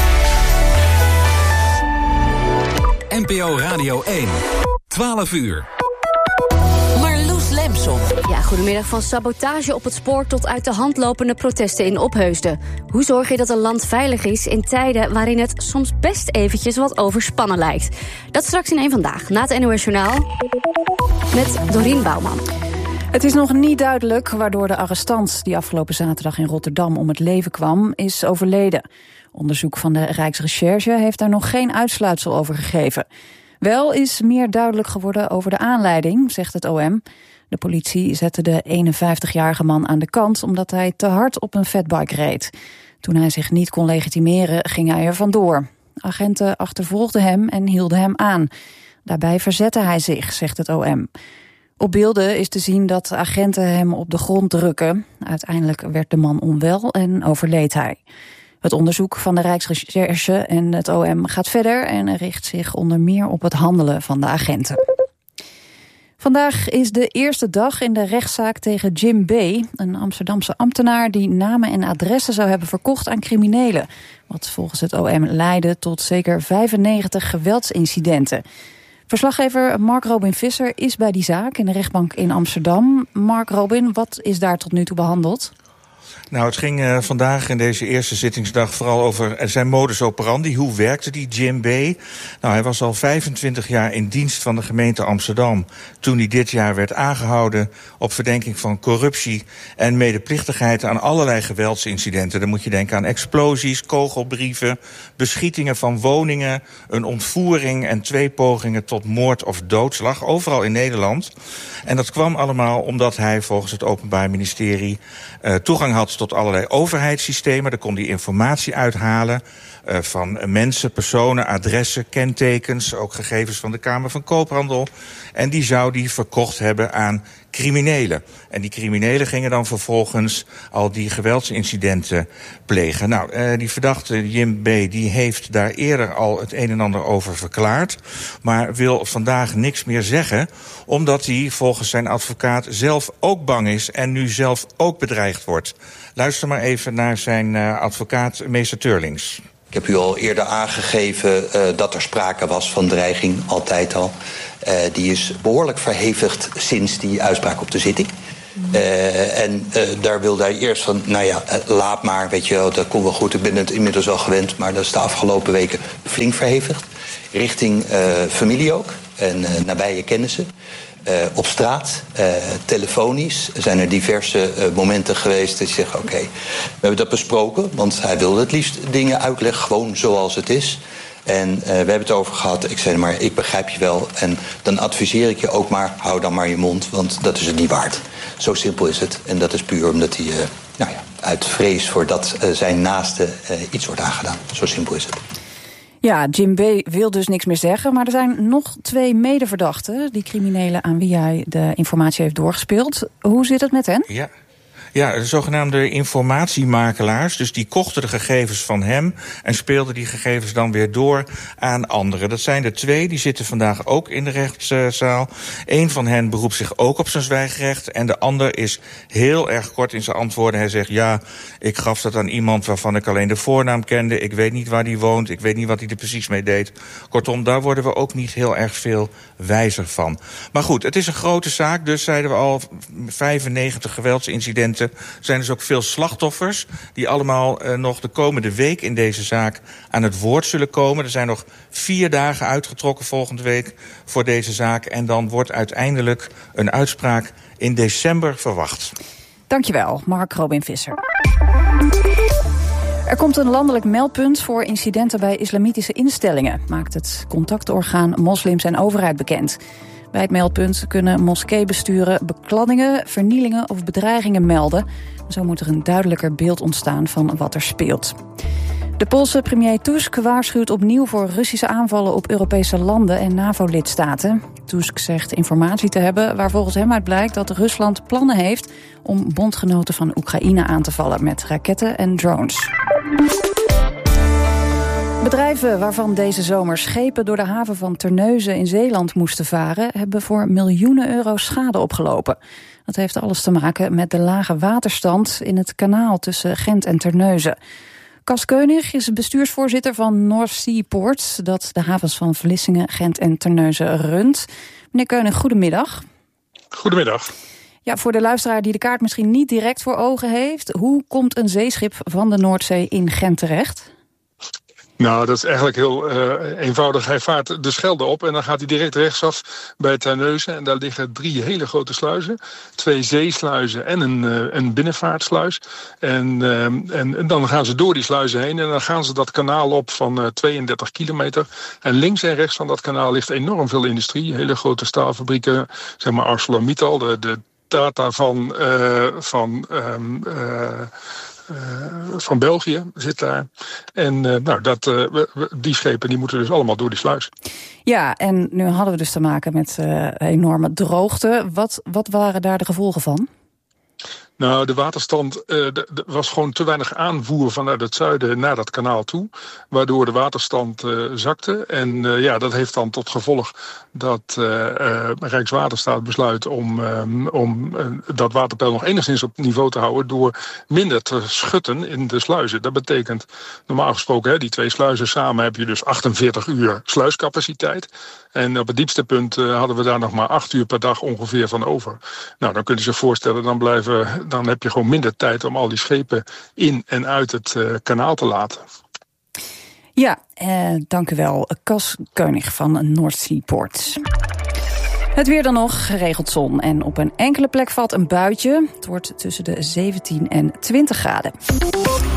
N P O Radio één. twaalf uur. Marloes Lemson. Ja, goedemiddag. Van sabotage op het spoor tot uit de hand lopende protesten in Opheusden. Hoe zorg je dat een land veilig is in tijden waarin het soms best eventjes wat overspannen lijkt? Dat straks in één Vandaag, na het N O S Journaal, met Dorien Bouwman. Het is nog niet duidelijk waardoor de arrestant die afgelopen zaterdag in Rotterdam om het leven kwam, is overleden. Onderzoek van de Rijksrecherche heeft daar nog geen uitsluitsel over gegeven. Wel is meer duidelijk geworden over de aanleiding, zegt het O M. De politie zette de eenenvijftigjarige man aan de kant omdat hij te hard op een fatbike reed. Toen hij zich niet kon legitimeren, ging hij er vandoor. Agenten achtervolgden hem en hielden hem aan. Daarbij verzette hij zich, zegt het O M. Op beelden is te zien dat agenten hem op de grond drukken. Uiteindelijk werd de man onwel en overleed hij. Het onderzoek van de Rijksrecherche en het O M gaat verder en richt zich onder meer op het handelen van de agenten. Vandaag is de eerste dag in de rechtszaak tegen Jim B., een Amsterdamse ambtenaar die namen en adressen zou hebben verkocht aan criminelen. Wat volgens het O M leidde tot zeker vijfennegentig geweldsincidenten. Verslaggever Mark Robin Visser is bij die zaak in de rechtbank in Amsterdam. Mark Robin, wat is daar tot nu toe behandeld? Nou, het ging uh, vandaag in deze eerste zittingsdag vooral over zijn modus operandi. Hoe werkte die Jim B.? Nou, hij was al vijfentwintig jaar in dienst van de gemeente Amsterdam toen hij dit jaar werd aangehouden op verdenking van corruptie en medeplichtigheid aan allerlei geweldsincidenten. Dan moet je denken aan explosies, kogelbrieven, beschietingen van woningen, een ontvoering en twee pogingen tot moord of doodslag, overal in Nederland. En dat kwam allemaal omdat hij volgens het Openbaar Ministerie uh, toegang had tot allerlei overheidssystemen. Daar kon hij informatie uithalen uh, van mensen, personen, adressen, kentekens, ook gegevens van de Kamer van Koophandel. En die zou hij verkocht hebben aan criminelen. En die criminelen gingen dan vervolgens al die geweldsincidenten plegen. Nou, uh, die verdachte Jim B. die heeft daar eerder al het een en ander over verklaard, maar wil vandaag niks meer zeggen, omdat hij volgens zijn advocaat zelf ook bang is en nu zelf ook bedreigd wordt. Luister maar even naar zijn uh, advocaat, meester Teurlings. Ik heb u al eerder aangegeven uh, dat er sprake was van dreiging, altijd al. Uh, die is behoorlijk verhevigd sinds die uitspraak op de zitting. Uh, en uh, daar wilde hij eerst van, nou ja, uh, laat maar, weet je wel, dat komt wel goed. Ik ben het inmiddels wel gewend, maar dat is de afgelopen weken flink verhevigd. Richting uh, familie ook en uh, nabije kennissen. Uh, op straat, uh, telefonisch, zijn er diverse uh, momenten geweest dat je zegt, oké, okay, we hebben dat besproken, want hij wilde het liefst dingen uitleggen, gewoon zoals het is. En uh, we hebben het over gehad, ik zei maar, ik begrijp je wel. En dan adviseer ik je ook maar, hou dan maar je mond, want dat is het niet waard. Zo simpel is het. En dat is puur omdat hij, uh, nou ja, uit vrees voor dat uh, zijn naaste uh, iets wordt aangedaan. Zo simpel is het. Ja, Jim B. wil dus niks meer zeggen, maar er zijn nog twee medeverdachten, die criminelen aan wie hij de informatie heeft doorgespeeld. Hoe zit het met hen? Ja. Ja, de zogenaamde informatiemakelaars. Dus die kochten de gegevens van hem en speelden die gegevens dan weer door aan anderen. Dat zijn er twee, die zitten vandaag ook in de rechtszaal. Eén van hen beroept zich ook op zijn zwijgrecht en de ander is heel erg kort in zijn antwoorden. Hij zegt, ja, ik gaf dat aan iemand waarvan ik alleen de voornaam kende. Ik weet niet waar die woont, ik weet niet wat hij er precies mee deed. Kortom, daar worden we ook niet heel erg veel wijzer van. Maar goed, het is een grote zaak, dus zeiden we al, vijfennegentig geweldsincidenten. Er zijn dus ook veel slachtoffers die allemaal uh, nog de komende week in deze zaak aan het woord zullen komen. Er zijn nog vier dagen uitgetrokken volgende week voor deze zaak. En dan wordt uiteindelijk een uitspraak in december verwacht. Dankjewel, Mark Robin Visser. Er komt een landelijk meldpunt voor incidenten bij islamitische instellingen, maakt het contactorgaan Moslims en Overheid bekend. Bij het meldpunt kunnen moskeebesturen bekladdingen, vernielingen of bedreigingen melden. Zo moet er een duidelijker beeld ontstaan van wat er speelt. De Poolse premier Tusk waarschuwt opnieuw voor Russische aanvallen op Europese landen en NAVO-lidstaten. Tusk zegt informatie te hebben waar volgens hem uit blijkt dat Rusland plannen heeft om bondgenoten van Oekraïne aan te vallen met raketten en drones. Bedrijven waarvan deze zomer schepen door de haven van Terneuzen in Zeeland moesten varen, hebben voor miljoenen euro schade opgelopen. Dat heeft alles te maken met de lage waterstand in het kanaal tussen Gent en Terneuzen. Cas Keunig is bestuursvoorzitter van North Sea Ports, dat de havens van Vlissingen, Gent en Terneuzen runt. Meneer Keunig, goedemiddag. Goedemiddag. Ja, voor de luisteraar die de kaart misschien niet direct voor ogen heeft, hoe komt een zeeschip van de Noordzee in Gent terecht? Nou, dat is eigenlijk heel uh, eenvoudig. Hij vaart de Schelde op en dan gaat hij direct rechtsaf bij Terneuzen. En daar liggen drie hele grote sluizen. Twee zeesluizen en een, uh, een binnenvaartsluis. En, uh, en, en dan gaan ze door die sluizen heen en dan gaan ze dat kanaal op van uh, tweeëndertig kilometer. En links en rechts van dat kanaal ligt enorm veel industrie. Hele grote staalfabrieken, zeg maar ArcelorMittal, de, de Tata van... Uh, van um, uh, Uh, van België zit daar. En uh, nou, dat, uh, die schepen die moeten dus allemaal door die sluis. Ja, en nu hadden we dus te maken met uh, enorme droogte. Wat, wat waren daar de gevolgen van? Nou, de waterstand uh, de, de was gewoon te weinig aanvoer vanuit het zuiden naar dat kanaal toe. Waardoor de waterstand uh, zakte. En uh, ja, dat heeft dan tot gevolg dat uh, uh, Rijkswaterstaat besluit om, um, om uh, dat waterpeil nog enigszins op niveau te houden door minder te schutten in de sluizen. Dat betekent normaal gesproken, hè, die twee sluizen samen heb je dus achtenveertig uur sluiscapaciteit. En op het diepste punt uh, hadden we daar nog maar acht uur per dag ongeveer van over. Nou, dan kun je zich voorstellen, dan, blijven, dan heb je gewoon minder tijd om al die schepen in en uit het uh, kanaal te laten. Ja, eh, dank u wel. Cas Keunig van North Sea Ports. Het weer dan nog, geregeld zon. En op een enkele plek valt een buitje. Het wordt tussen de zeventien en twintig graden.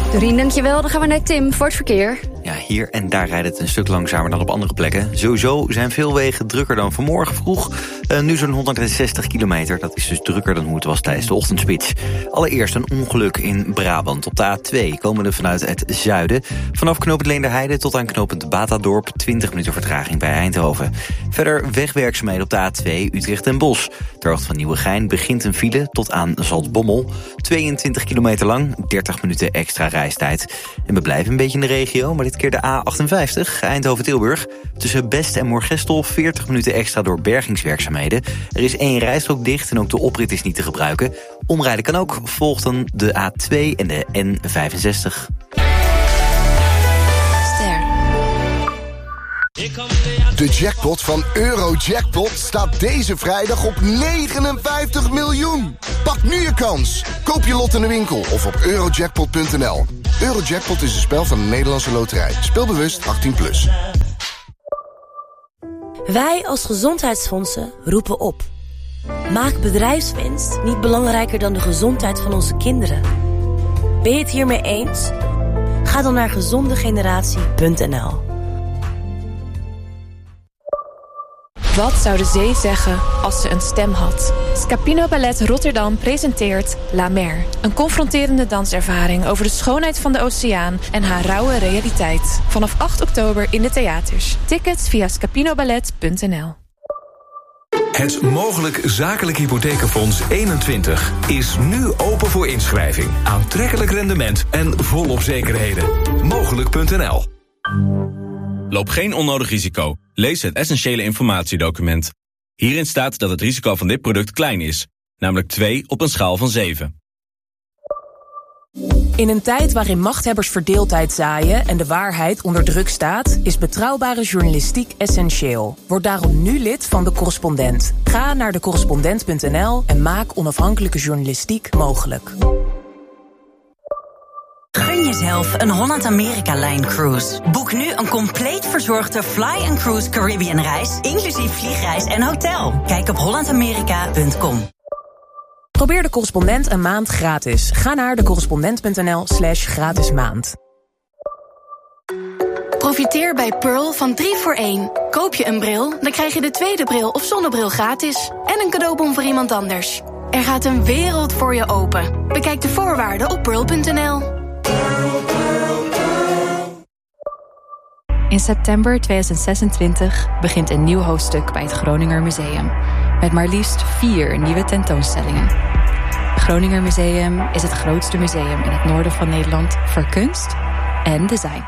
Dorien, dankjewel. Dan gaan we naar Tim voor het verkeer. Ja, hier en daar rijdt het een stuk langzamer dan op andere plekken. Sowieso zijn veel wegen drukker dan vanmorgen vroeg. Uh, nu zo'n honderdzestig kilometer. Dat is dus drukker dan hoe het was tijdens de ochtendspits. Allereerst een ongeluk in Brabant. Op de A twee komen we vanuit het zuiden. Vanaf knooppunt Leenderheide tot aan knooppunt Batadorp. twintig minuten vertraging bij Eindhoven. Verder wegwerkzaamheden op de A twee Utrecht en Bosch. Ter hoogte van Nieuwegein begint een file tot aan Zaltbommel. tweeëntwintig kilometer lang, dertig minuten extra reistijd. En we blijven een beetje in de regio, maar dit keer de A achtenvijftig, Eindhoven-Tilburg. Tussen Best en Moergestel veertig minuten extra door bergingswerkzaamheden. Er is één rijstrook dicht en ook de oprit is niet te gebruiken. Omrijden kan ook, volgt dan de A twee en de N vijfenzestig. De jackpot van Eurojackpot staat deze vrijdag op negenenvijftig miljoen. Pak nu je kans. Koop je lot in de winkel of op eurojackpot punt n l. Eurojackpot is een spel van de Nederlandse Loterij. Speel bewust achttien plus. Wij als gezondheidsfondsen roepen op. Maak bedrijfswinst niet belangrijker dan de gezondheid van onze kinderen. Ben je het hiermee eens? Ga dan naar gezondegeneratie punt n l. Wat zou de zee zeggen als ze een stem had? Scapino Ballet Rotterdam presenteert La Mer. Een confronterende danservaring over de schoonheid van de oceaan en haar rauwe realiteit. Vanaf acht oktober in de theaters. Tickets via scapinoballet punt n l. Het Mogelijk Zakelijk Hypothekenfonds eenentwintig is nu open voor inschrijving. Aantrekkelijk rendement en volop zekerheden. Mogelijk punt n l. Loop geen onnodig risico. Lees het essentiële informatiedocument. Hierin staat dat het risico van dit product klein is. Namelijk twee op een schaal van zeven. In een tijd waarin machthebbers verdeeldheid zaaien en de waarheid onder druk staat, is betrouwbare journalistiek essentieel. Word daarom nu lid van De Correspondent. Ga naar de correspondent punt n l en maak onafhankelijke journalistiek mogelijk. Gun jezelf een Holland-Amerika-lijn-cruise. Boek nu een compleet verzorgde Fly and Cruise Caribbean-reis, inclusief vliegreis en hotel. Kijk op holland amerika punt com. Probeer De Correspondent een maand gratis. Ga naar de correspondent punt n l slash gratis maand. Profiteer bij Pearl van drie voor één. Koop je een bril, dan krijg je de tweede bril of zonnebril gratis. En een cadeaubon voor iemand anders. Er gaat een wereld voor je open. Bekijk de voorwaarden op pearl punt n l. In september tweeduizend zesentwintig begint een nieuw hoofdstuk bij het Groninger Museum. Met maar liefst vier nieuwe tentoonstellingen. Het Groninger Museum is het grootste museum in het noorden van Nederland voor kunst en design.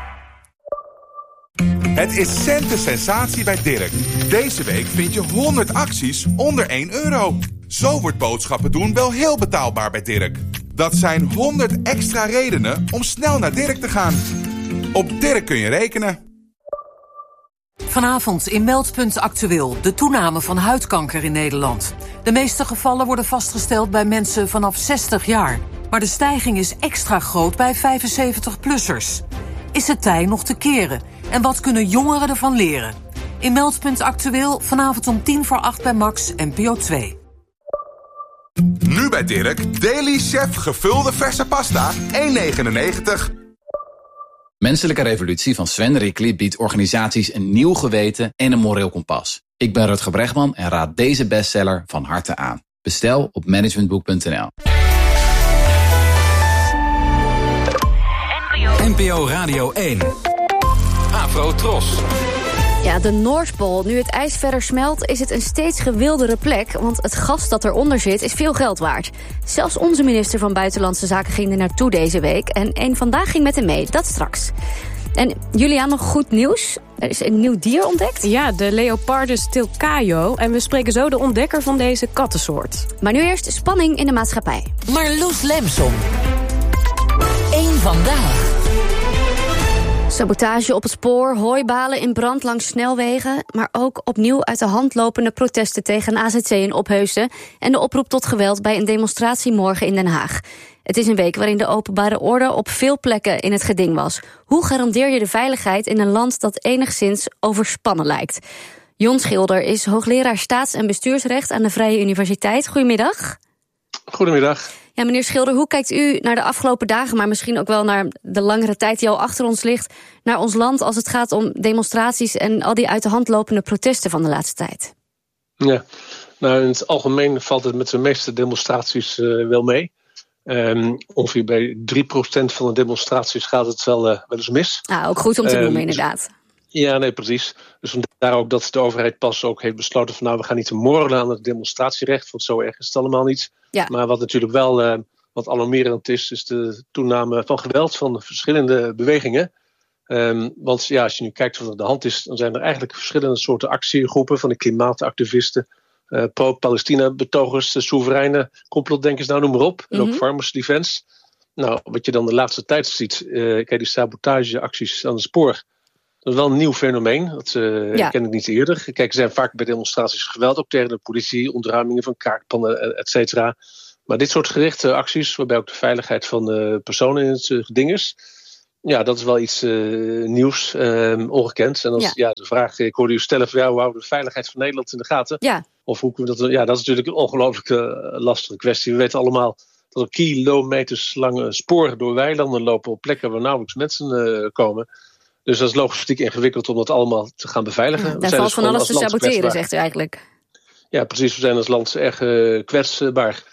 Het is centen sensatie bij Dirk. Deze week vind je honderd acties onder één euro. Zo wordt boodschappen doen wel heel betaalbaar bij Dirk. Dat zijn honderd extra redenen om snel naar Dirk te gaan. Op Dirk kun je rekenen. Vanavond in Meldpunt Actueel, de toename van huidkanker in Nederland. De meeste gevallen worden vastgesteld bij mensen vanaf zestig jaar. Maar de stijging is extra groot bij vijfenzeventig-plussers. Is het tij nog te keren? En wat kunnen jongeren ervan leren? In Meldpunt Actueel, vanavond om tien voor acht bij Max N P O twee. Nu bij Dirk, Daily Chef gevulde verse pasta, één negenennegentig. Menselijke Revolutie van Sven Rickli biedt organisaties een nieuw geweten en een moreel kompas. Ik ben Rutger Bregman en raad deze bestseller van harte aan. Bestel op managementboek punt n l. N P O Radio één. Afro Tros. Ja, de Noordpool. Nu het ijs verder smelt, is het een steeds gewildere plek, want het gas dat eronder zit is veel geld waard. Zelfs onze minister van Buitenlandse Zaken ging er naartoe deze week en een vandaag ging met hem mee. Dat straks. En Juliaan, nog goed nieuws. Er is een nieuw dier ontdekt. Ja, de Leopardus tilcaio. En we spreken zo de ontdekker van deze kattensoort. Maar nu eerst spanning in de maatschappij. Marloes Lemson. Eén vandaag. Sabotage op het spoor, hooibalen in brand langs snelwegen, maar ook opnieuw uit de hand lopende protesten tegen A Z C in Opheusden en de oproep tot geweld bij een demonstratie morgen in Den Haag. Het is een week waarin de openbare orde op veel plekken in het geding was. Hoe garandeer je de veiligheid in een land dat enigszins overspannen lijkt? Jon Schilder is hoogleraar staats- en bestuursrecht aan de Vrije Universiteit. Goedemiddag. Goedemiddag. Ja, meneer Schilder, hoe kijkt u naar de afgelopen dagen, maar misschien ook wel naar de langere tijd die al achter ons ligt, naar ons land als het gaat om demonstraties en al die uit de hand lopende protesten van de laatste tijd? Ja, nou in het algemeen valt het met de meeste demonstraties uh, wel mee. Um, ongeveer bij drie procent van de demonstraties gaat het wel, uh, wel eens mis. Ah, ook goed om te um, noemen, inderdaad. Ja, nee, precies. Dus vandaar ook dat de overheid pas ook heeft besloten van nou, we gaan niet te morrelen aan het demonstratierecht, want zo erg is het allemaal niet. Ja. Maar wat natuurlijk wel uh, wat alarmerend is, is de toename van geweld van verschillende bewegingen. Um, want ja, als je nu kijkt wat er aan de hand is, dan zijn er eigenlijk verschillende soorten actiegroepen van de klimaatactivisten, uh, pro-Palestina-betogers, de soevereine complotdenkers, nou noem maar op. Mm-hmm. En ook Farmers Defence. Nou, wat je dan de laatste tijd ziet, uh, kijk, die sabotageacties aan het spoor. Dat is wel een nieuw fenomeen. Dat uh, ja. ken ik niet eerder. Kijk, er zijn vaak bij demonstraties geweld, ook tegen de politie, ontruimingen van kaartpannen, et cetera. Maar dit soort gerichte acties, waarbij ook de veiligheid van de personen in het uh, geding is, ja, dat is wel iets uh, nieuws, uh, ongekend. En als, ja. ja, de vraag, ik hoorde u stellen van ja, hoe houden we de veiligheid van Nederland in de gaten? Ja. Of hoe kunnen we dat? Ja, dat is natuurlijk een ongelooflijk uh, lastige kwestie. We weten allemaal dat er kilometers lange sporen door weilanden lopen op plekken waar nauwelijks mensen uh, komen. Dus dat is logistiek ingewikkeld om dat allemaal te gaan beveiligen. Ja, daar valt dus van alles te saboteren, zegt u eigenlijk. Ja, precies. We zijn als land erg uh, kwetsbaar.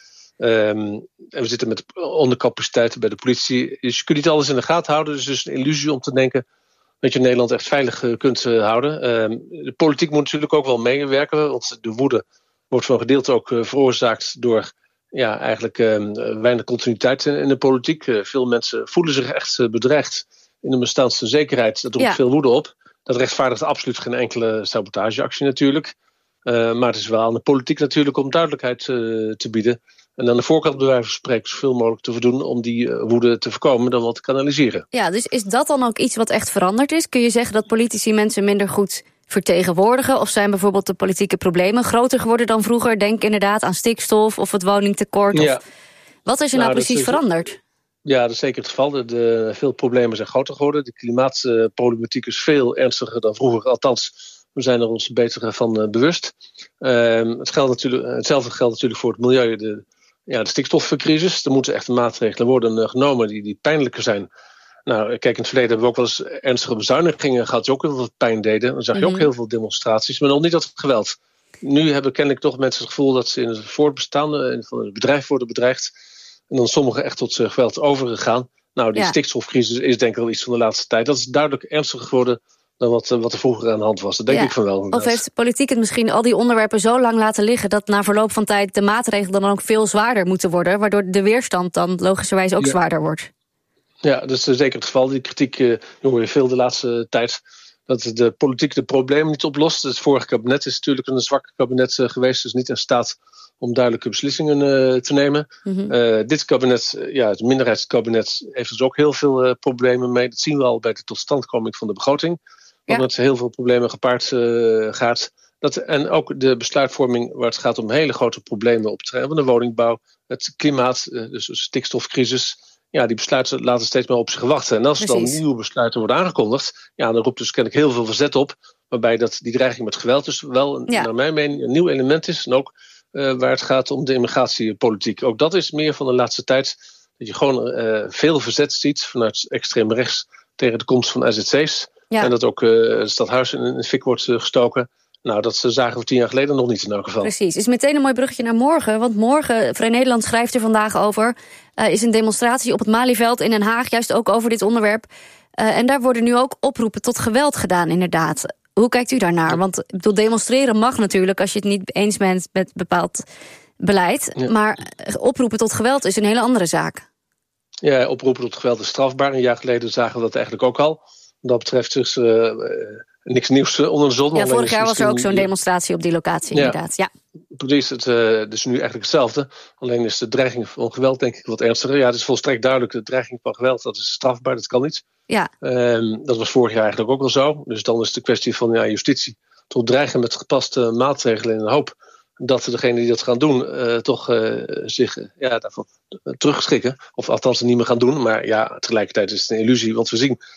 Um, en we zitten met ondercapaciteiten bij de politie. Dus je kunt niet alles in de gaten houden. Dus het is een illusie om te denken dat je Nederland echt veilig uh, kunt uh, houden. Um, de politiek moet natuurlijk ook wel meewerken. Want de woede wordt voor een gedeelte ook uh, veroorzaakt door ja, eigenlijk uh, weinig continuïteit in, in de politiek. Uh, veel mensen voelen zich echt uh, bedreigd in de bestaanszekerheid. Dat roept ja. veel woede op. Dat rechtvaardigt absoluut geen enkele sabotageactie natuurlijk. Uh, maar het is wel aan de politiek natuurlijk om duidelijkheid uh, te bieden. En aan de voorkant bij wijze van spreken zoveel mogelijk te voldoen om die uh, woede te voorkomen dan wat te kanaliseren. Ja, dus is dat dan ook iets wat echt veranderd is? Kun je zeggen dat politici mensen minder goed vertegenwoordigen? Of zijn bijvoorbeeld de politieke problemen groter geworden dan vroeger? Denk inderdaad aan stikstof of het woningtekort. Ja. Of... Wat is er nou, nou precies is, veranderd? Ja, dat is zeker het geval. De, de, veel problemen zijn groter geworden. De klimaatproblematiek is veel ernstiger dan vroeger. Althans, we zijn er ons beter van uh, bewust. Uh, het geldt natuurlijk, hetzelfde geldt natuurlijk voor het milieu. De, ja, de stikstofcrisis. Er moeten echt maatregelen worden uh, genomen die, die pijnlijker zijn. Nou, kijk, in het verleden hebben we ook wel eens ernstige bezuinigingen gehad die ook heel veel pijn deden. Dan zag je mm-hmm. ook heel veel demonstraties, maar nog niet dat geweld. Nu hebben kennelijk toch mensen het gevoel dat ze in het voortbestaan van het bedrijf worden bedreigd. En dan sommigen echt tot uh, geweld overgegaan. Nou, die ja. stikstofcrisis is denk ik wel iets van de laatste tijd. Dat is duidelijk ernstiger geworden dan wat, uh, wat er vroeger aan de hand was. Dat denk ja. ik van wel. Inderdaad. Of heeft de politiek het misschien al die onderwerpen zo lang laten liggen dat na verloop van tijd de maatregelen dan ook veel zwaarder moeten worden, waardoor de weerstand dan logischerwijs ook ja. zwaarder wordt? Ja, dat is uh, zeker het geval. Die kritiek uh, hoor je veel de laatste tijd. Dat de politiek de problemen niet oplost. Het vorige kabinet is natuurlijk een zwak kabinet uh, geweest, dus niet in staat om duidelijke beslissingen uh, te nemen. Mm-hmm. Uh, dit kabinet, uh, ja, het minderheidskabinet, heeft dus ook heel veel uh, problemen mee. Dat zien we al bij de totstandkoming van de begroting. Wat ja. met heel veel problemen gepaard uh, gaat. Dat, en ook de besluitvorming waar het gaat om hele grote problemen op het terrein van de woningbouw, het klimaat, uh, dus de stikstofcrisis. Ja, die besluiten laten steeds meer op zich wachten. En als er dan nieuwe besluiten worden aangekondigd, ja, dan roept dus kennelijk heel veel verzet op, waarbij dat die dreiging met geweld dus wel, ja. naar mijn mening, een nieuw element is. En ook Uh, waar het gaat om de immigratiepolitiek. Ook dat is meer van de laatste tijd. Dat je gewoon uh, veel verzet ziet vanuit extreem rechts tegen de komst van S Z C's. Ja. En dat ook uh, het stadhuis in een fik wordt uh, gestoken. Nou, dat zagen we tien jaar geleden nog niet in elk geval. Precies. Is meteen een mooi bruggetje naar morgen. Want morgen, Vrij Nederland schrijft er vandaag over, Uh, is een demonstratie op het Malieveld in Den Haag, juist ook over dit onderwerp. Uh, en daar worden nu ook oproepen tot geweld gedaan, inderdaad. Hoe kijkt u daarnaar? Want ik bedoel, demonstreren mag natuurlijk als je het niet eens bent met bepaald beleid. Ja. Maar oproepen tot geweld is een hele andere zaak. Ja, oproepen tot geweld is strafbaar. Een jaar geleden zagen we dat eigenlijk ook al. Wat dat betreft is uh, niks nieuws onder de zon. Ja, vorig jaar was er ook zo'n demonstratie op die locatie, ja. inderdaad. Ja. Precies, het uh, is nu eigenlijk hetzelfde. Alleen is de dreiging van geweld denk ik wat ernstiger. Ja, het is volstrekt duidelijk, de dreiging van geweld, dat is strafbaar, dat kan niet. Ja. Um, dat was vorig jaar eigenlijk ook wel zo. Dus dan is het de kwestie van ja, justitie tot dreigen met gepaste maatregelen in de hoop dat degenen die dat gaan doen uh, toch uh, zich uh, ja, daarvan uh, terugschikken. Of althans het niet meer gaan doen. Maar ja, tegelijkertijd is het een illusie, want we zien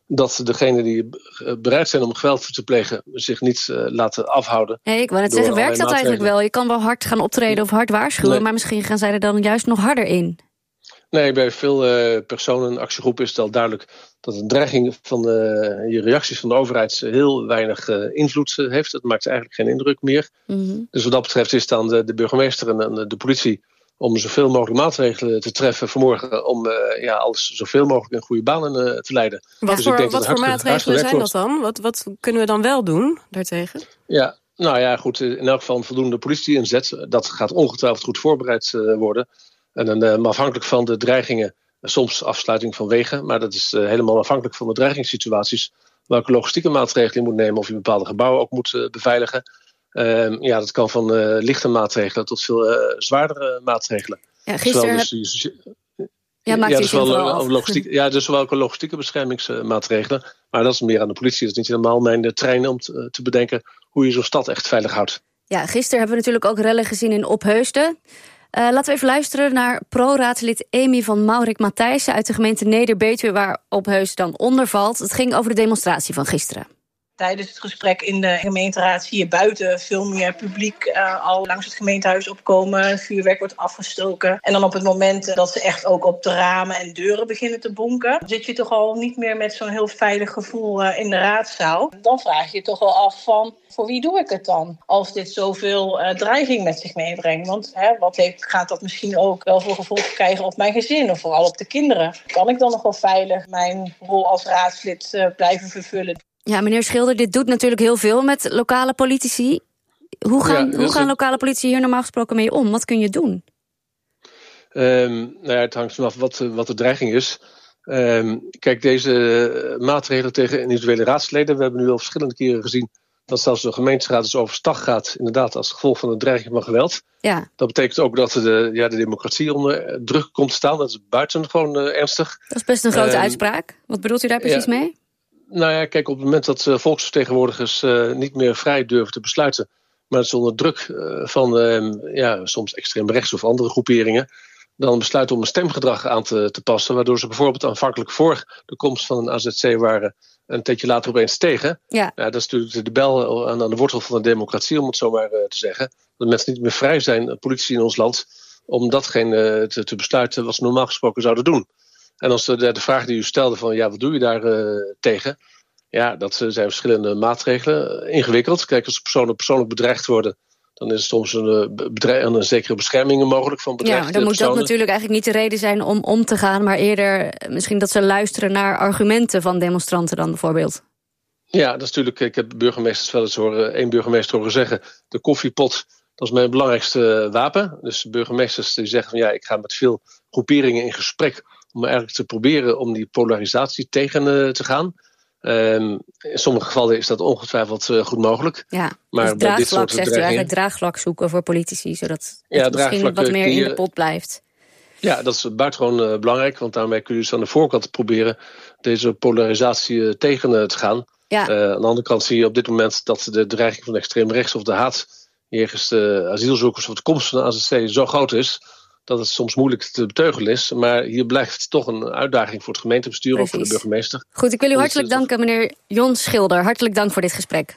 dat degenen die bereid zijn om geweld te plegen zich niet uh, laten afhouden. Hey, ik wou net zeggen, werkt dat eigenlijk wel? Je kan wel hard gaan optreden of hard waarschuwen, nee. maar misschien gaan zij er dan juist nog harder in. Nee, bij veel uh, personen en actiegroepen is het al duidelijk dat een dreiging van uh, je reacties van de overheid heel weinig uh, invloed uh, heeft. Dat maakt eigenlijk geen indruk meer. Mm-hmm. Dus wat dat betreft is het aan de, de burgemeester en de, de politie om zoveel mogelijk maatregelen te treffen vanmorgen om uh, ja, alles zoveel mogelijk in goede banen uh, te leiden. Wat dus voor, ik denk wat dat voor maatregelen zijn dat dan? Wat, wat kunnen we dan wel doen daartegen? Ja, nou ja, goed. In elk geval een voldoende politie-inzet. Dat gaat ongetwijfeld goed voorbereid uh, worden. En dan, uh, afhankelijk van de dreigingen, soms afsluiting van wegen, maar dat is uh, helemaal afhankelijk van de dreigingssituaties, welke logistieke maatregelen je moet nemen of je bepaalde gebouwen ook moet uh, beveiligen. Uh, ja, dat kan van uh, lichte maatregelen tot veel uh, zwaardere maatregelen. Ja, gisteren dus, heb... dus, ja, maakt ja, dus wel, wel logistiek, ja, dus wel ook logistieke beschermingsmaatregelen. Maar dat is meer aan de politie. Dat is niet helemaal mijn trein om te, te bedenken hoe je zo'n stad echt veilig houdt. Ja, gisteren hebben we natuurlijk ook rellen gezien in Opheusden. Uh, laten we even luisteren naar pro-raadslid Amy van Maurik-Matthijssen uit de gemeente Neder-Betuwe, waar Opheusden dan onder valt. Het ging over de demonstratie van gisteren. Tijdens het gesprek in de gemeenteraad zie je buiten veel meer publiek uh, al langs het gemeentehuis opkomen. Vuurwerk wordt afgestoken. En dan op het moment dat ze echt ook op de ramen en deuren beginnen te bonken, zit je toch al niet meer met zo'n heel veilig gevoel uh, in de raadzaal. Dan vraag je je toch wel af van, voor wie doe ik het dan? Als dit zoveel uh, dreiging met zich meebrengt. Want hè, wat heeft, gaat dat misschien ook wel voor gevolgen krijgen op mijn gezin of vooral op de kinderen? Kan ik dan nog wel veilig mijn rol als raadslid uh, blijven vervullen? Ja, meneer Schilder, dit doet natuurlijk heel veel met lokale politici. Hoe gaan, ja, hoe gaan lokale politici hier normaal gesproken mee om? Wat kun je doen? Um, nou ja, het hangt vanaf wat, wat de dreiging is. Um, kijk, deze maatregelen tegen individuele raadsleden, we hebben nu al verschillende keren gezien dat zelfs de gemeenteraad dus overstag gaat, inderdaad, als gevolg van de dreiging van geweld. Ja. Dat betekent ook dat de, ja, de democratie onder druk komt te staan. Dat is buitengewoon uh, ernstig. Dat is best een grote um, uitspraak. Wat bedoelt u daar precies ja, mee? Nou ja, kijk, op het moment dat uh, volksvertegenwoordigers uh, niet meer vrij durven te besluiten, maar het is onder druk uh, van uh, ja, soms extreem rechts of andere groeperingen, dan besluiten om een stemgedrag aan te, te passen, waardoor ze bijvoorbeeld aanvankelijk voor de komst van een A Z C waren, een tijdje later opeens tegen. Ja. Ja, dat is natuurlijk de bel aan, aan de wortel van de democratie, om het zo maar uh, te zeggen. Dat mensen niet meer vrij zijn, politici in ons land, om datgene uh, te, te besluiten wat ze normaal gesproken zouden doen. En als de, de vraag die u stelde van, ja, wat doe je daar uh, tegen? Ja, dat uh, zijn verschillende maatregelen. Uh, ingewikkeld. Kijk, als personen persoonlijk bedreigd worden, dan is er soms een, bedreig, een zekere bescherming mogelijk van bedreigde Ja, dan moet personen. dat natuurlijk eigenlijk niet de reden zijn om om te gaan, maar eerder misschien dat ze luisteren naar argumenten van demonstranten dan bijvoorbeeld. Ja, dat is natuurlijk, ik heb burgemeesters wel eens horen, één burgemeester horen zeggen, de koffiepot, dat is mijn belangrijkste wapen. Dus de burgemeesters die zeggen van, ja, ik ga met veel groeperingen in gesprek om eigenlijk te proberen om die polarisatie tegen uh, te gaan. Um, in sommige gevallen is dat ongetwijfeld uh, goed mogelijk. Ja, maar dus bij dit soort zegt u eigenlijk draagvlak zoeken voor politici, zodat ja, het misschien wat meer in de pot blijft. Ja, dat is buitengewoon uh, belangrijk, want daarmee kun je dus aan de voorkant proberen deze polarisatie uh, tegen uh, te gaan. Ja. Uh, aan de andere kant zie je op dit moment dat de dreiging van extreem rechts of de haat jegens de asielzoekers of de komst van de A Z C zo groot is dat het soms moeilijk te beteugelen is. Maar hier blijft toch een uitdaging voor het gemeentebestuur, ook voor de burgemeester. Goed, ik wil u dus hartelijk danken, meneer Jon Schilder. Hartelijk dank voor dit gesprek.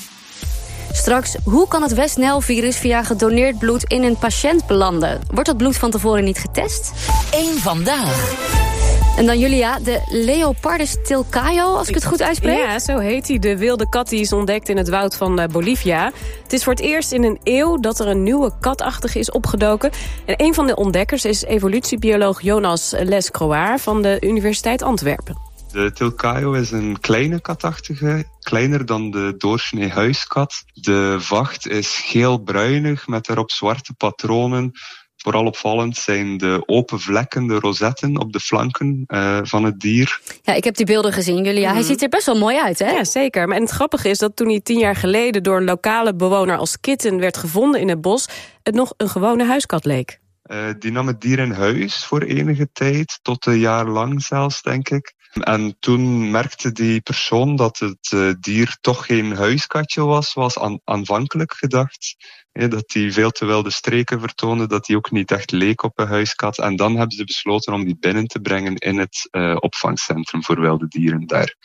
Straks, hoe kan het West-Nijl-virus via gedoneerd bloed in een patiënt belanden? Wordt dat bloed van tevoren niet getest? Eén vandaag. En dan Julia, de Leopardus tilcaio, als ik het goed uitspreek? Ja, zo heet hij. De wilde kat die is ontdekt in het woud van Bolivia. Het is voor het eerst in een eeuw dat er een nieuwe katachtige is opgedoken. En een van de ontdekkers is evolutiebioloog Jonas Lescroart van de Universiteit Antwerpen. De tilcaio is een kleine katachtige, kleiner dan de doorsnee huiskat. De vacht is geel-bruinig met erop zwarte patronen. Vooral opvallend zijn de open vlekken, de rosetten op de flanken uh, van het dier. Ja, ik heb die beelden gezien, Julia. Mm. Hij ziet er best wel mooi uit, hè? Ja, zeker. Maar en het grappige is dat toen hij tien jaar geleden door een lokale bewoner als kitten werd gevonden in het bos, het nog een gewone huiskat leek. Uh, die nam het dier in huis voor enige tijd, tot een jaar lang zelfs, denk ik. En toen merkte die persoon dat het uh, dier toch geen huiskatje was, was aan, aanvankelijk gedacht. He, dat hij veel te wilde streken vertoonde, dat hij ook niet echt leek op een huiskat. En dan hebben ze besloten om die binnen te brengen in het uh, opvangcentrum voor wilde dieren daar.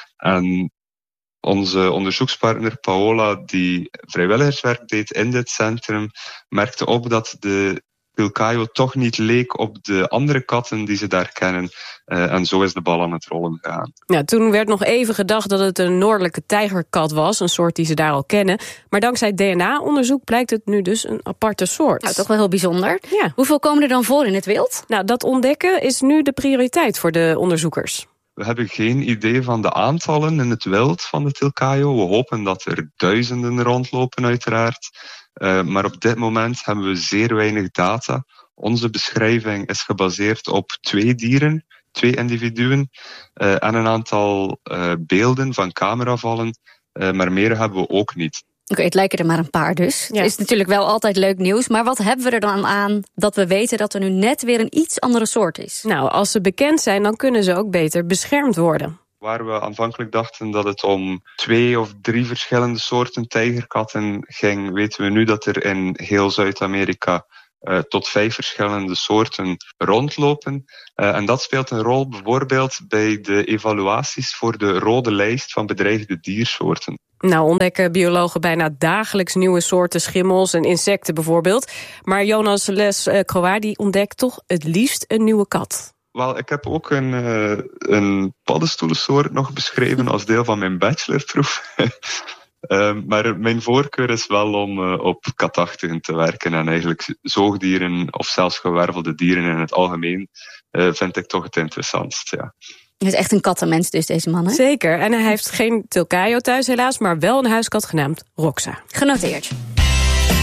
En onze onderzoekspartner Paola, die vrijwilligerswerk deed in dit centrum, merkte op dat de Pilcaio toch niet leek op de andere katten die ze daar kennen. Uh, en zo is de bal aan het rollen gegaan. Ja, toen werd nog even gedacht dat het een noordelijke tijgerkat was, een soort die ze daar al kennen. Maar dankzij D N A-onderzoek blijkt het nu dus een aparte soort. Nou, toch wel heel bijzonder. Ja. Hoeveel komen er dan voor in het wild? Nou, dat ontdekken is nu de prioriteit voor de onderzoekers. We hebben geen idee van de aantallen in het wild van de Pilcaio. We hopen dat er duizenden rondlopen uiteraard. Uh, maar op dit moment hebben we zeer weinig data. Onze beschrijving is gebaseerd op twee dieren, twee individuen uh, en een aantal uh, beelden van cameravallen. Uh, maar meer hebben we ook niet. Oké, okay, het lijken er maar een paar dus. Ja. Het is natuurlijk wel altijd leuk nieuws. Maar wat hebben we er dan aan dat we weten dat er nu net weer een iets andere soort is? Nou, als ze bekend zijn, dan kunnen ze ook beter beschermd worden. Waar we aanvankelijk dachten dat het om twee of drie verschillende soorten tijgerkatten ging, weten we nu dat er in heel Zuid-Amerika uh, tot vijf verschillende soorten rondlopen. Uh, en dat speelt een rol bijvoorbeeld bij de evaluaties voor de rode lijst van bedreigde diersoorten. Nou ontdekken biologen bijna dagelijks nieuwe soorten schimmels en insecten bijvoorbeeld. Maar Jonas Les Croix die ontdekt toch het liefst een nieuwe kat. Wel, ik heb ook een, uh, een paddenstoelensoort nog beschreven als deel van mijn bachelorproef. uh, maar mijn voorkeur is wel om uh, op katachtigen te werken. En eigenlijk zoogdieren of zelfs gewervelde dieren in het algemeen uh, vind ik toch het interessantst, ja. Hij is echt een kattenmens dus, deze man, hè? Zeker, en hij heeft geen Pilcaio thuis helaas, maar wel een huiskat genaamd Roxa. Genoteerd.